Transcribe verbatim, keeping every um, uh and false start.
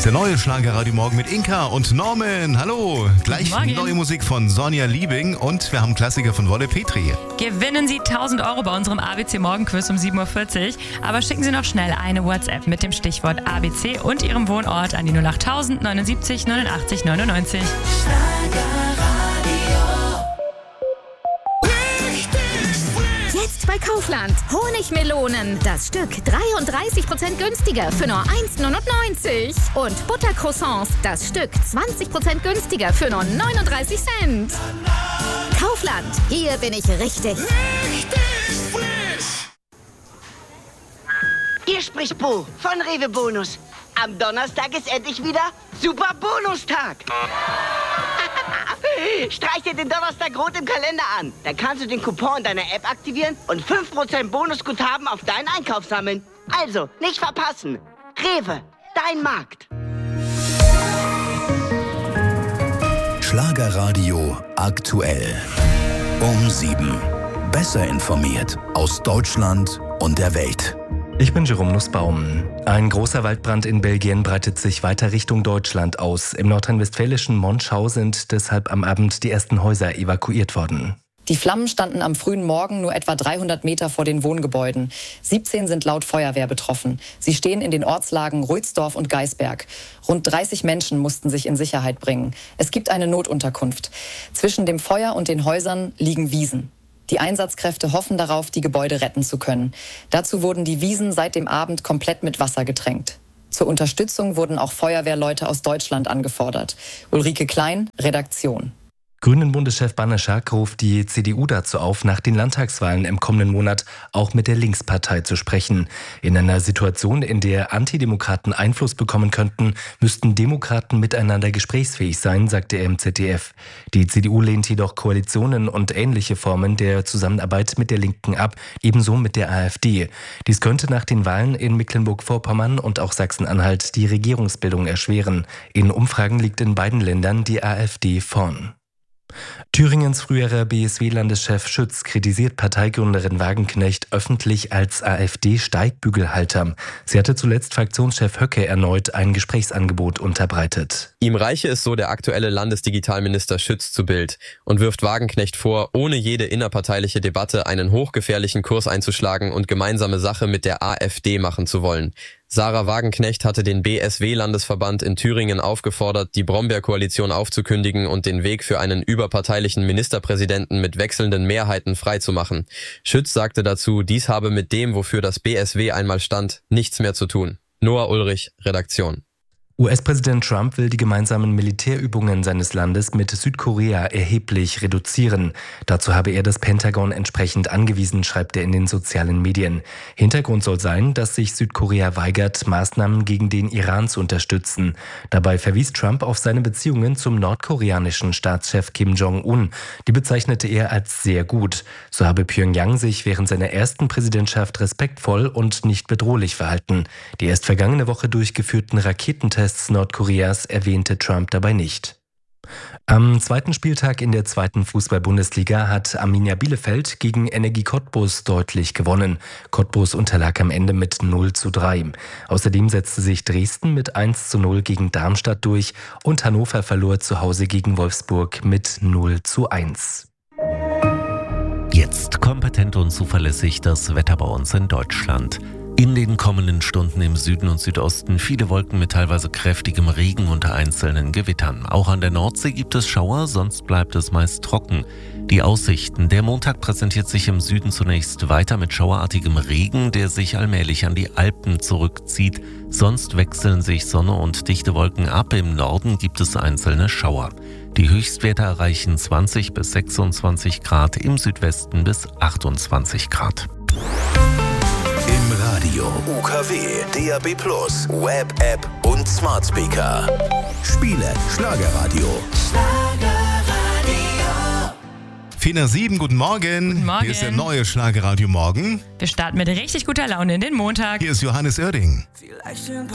der neue Schlagerradio Morgen mit Inka und Norman. Hallo, gleich neue Musik von Sonja Liebing und wir haben Klassiker von Wolle Petri. Gewinnen Sie tausend Euro bei unserem A B C Morgenquiz um sieben Uhr vierzig. Aber schicken Sie noch schnell eine WhatsApp mit dem Stichwort A B C und Ihrem Wohnort an die null acht null null neun sieben neun neun neunundneunzig. Jetzt bei Kaufland. Honigmelonen. Das Stück dreiunddreißig Prozent günstiger für nur eins neunundneunzig. Und Buttercroissants. Das Stück zwanzig Prozent günstiger für nur neununddreißig Cent. Kaufland. Hier bin ich richtig. Richtig frisch. Hier spricht Bo von Rewe Bonus. Am Donnerstag ist endlich wieder Super Bonustag. Streich dir den Donnerstag rot im Kalender an. Dann kannst du den Coupon in deiner App aktivieren und fünf Prozent Bonusguthaben auf deinen Einkauf sammeln. Also, nicht verpassen. Rewe, dein Markt. Schlagerradio aktuell. Um sieben. Besser informiert aus Deutschland und der Welt. Ich bin Jerome Nussbaum. Ein großer Waldbrand in Belgien breitet sich weiter Richtung Deutschland aus. Im nordrhein-westfälischen Monschau sind deshalb am Abend die ersten Häuser evakuiert worden. Die Flammen standen am frühen Morgen nur etwa dreihundert Meter vor den Wohngebäuden. siebzehn sind laut Feuerwehr betroffen. Sie stehen in den Ortslagen Ruidsdorf und Geisberg. Rund dreißig Menschen mussten sich in Sicherheit bringen. Es gibt eine Notunterkunft. Zwischen dem Feuer und den Häusern liegen Wiesen. Die Einsatzkräfte hoffen darauf, die Gebäude retten zu können. Dazu wurden die Wiesen seit dem Abend komplett mit Wasser getränkt. Zur Unterstützung wurden auch Feuerwehrleute aus Deutschland angefordert. Ulrike Klein, Redaktion. Grünen-Bundeschef Banaszak ruft die C D U dazu auf, nach den Landtagswahlen im kommenden Monat auch mit der Linkspartei zu sprechen. In einer Situation, in der Antidemokraten Einfluss bekommen könnten, müssten Demokraten miteinander gesprächsfähig sein, sagte er im Z D F. Die C D U lehnt jedoch Koalitionen und ähnliche Formen der Zusammenarbeit mit der Linken ab, ebenso mit der AfD. Dies könnte nach den Wahlen in Mecklenburg-Vorpommern und auch Sachsen-Anhalt die Regierungsbildung erschweren. In Umfragen liegt in beiden Ländern die AfD vorn. Thüringens früherer B S W-Landeschef Schütz kritisiert Parteigründerin Wagenknecht öffentlich als AfD-Steigbügelhalter. Sie hatte zuletzt Fraktionschef Höcke erneut ein Gesprächsangebot unterbreitet. Ihm reiche es so der aktuelle Landesdigitalminister Schütz zu Bild und wirft Wagenknecht vor, ohne jede innerparteiliche Debatte einen hochgefährlichen Kurs einzuschlagen und gemeinsame Sache mit der AfD machen zu wollen. Sarah Wagenknecht hatte den B S W-Landesverband in Thüringen aufgefordert, die Brombeer-Koalition aufzukündigen und den Weg für einen überparteilichen Ministerpräsidenten mit wechselnden Mehrheiten freizumachen. Schütz sagte dazu, dies habe mit dem, wofür das B S W einmal stand, nichts mehr zu tun. Noah Ulrich, Redaktion. U S-Präsident Trump will die gemeinsamen Militärübungen seines Landes mit Südkorea erheblich reduzieren. Dazu habe er das Pentagon entsprechend angewiesen, schreibt er in den sozialen Medien. Hintergrund soll sein, dass sich Südkorea weigert, Maßnahmen gegen den Iran zu unterstützen. Dabei verwies Trump auf seine Beziehungen zum nordkoreanischen Staatschef Kim Jong-un. Die bezeichnete er als sehr gut. So habe Pyongyang sich während seiner ersten Präsidentschaft respektvoll und nicht bedrohlich verhalten. Die erst vergangene Woche durchgeführten Raketentests Nordkoreas erwähnte Trump dabei nicht. Am zweiten Spieltag in der zweiten Fußball-Bundesliga hat Arminia Bielefeld gegen Energie Cottbus deutlich gewonnen. Cottbus unterlag am Ende mit null zu drei. Außerdem setzte sich Dresden mit eins zu null gegen Darmstadt durch und Hannover verlor zu Hause gegen Wolfsburg mit null zu eins. Jetzt kompetent und zuverlässig das Wetter bei uns in Deutschland. In den kommenden Stunden im Süden und Südosten viele Wolken mit teilweise kräftigem Regen unter einzelnen Gewittern. Auch an der Nordsee gibt es Schauer, sonst bleibt es meist trocken. Die Aussichten: Der Montag präsentiert sich im Süden zunächst weiter mit schauerartigem Regen, der sich allmählich an die Alpen zurückzieht. Sonst wechseln sich Sonne und dichte Wolken ab. Im Norden gibt es einzelne Schauer. Die Höchstwerte erreichen zwanzig bis sechsundzwanzig Grad, im Südwesten bis achtundzwanzig Grad. Im Radio, U K W, D A B plus, Web-App und Smart Speaker. Spiele Schlagerradio. Schlagerradio. vier nach sieben, guten Morgen. Guten Morgen. Hier ist der neue Schlagerradio Morgen. Wir starten mit richtig guter Laune in den Montag. Hier ist Johannes Oerding. Vielleicht